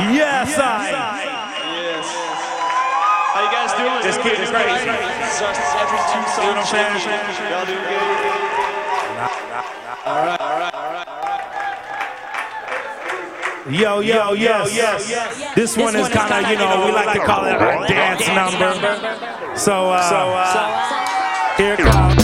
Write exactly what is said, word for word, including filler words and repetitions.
Yes, I. Yes. How you guys doing? Just getting crazy. Every two songs. You know what I'm saying? Y'all doing good? All right, all right, all right, all right. Yo, yo, yes, yes. This one is kind of, you know, we like to call it a dance number. So, uh, here it comes.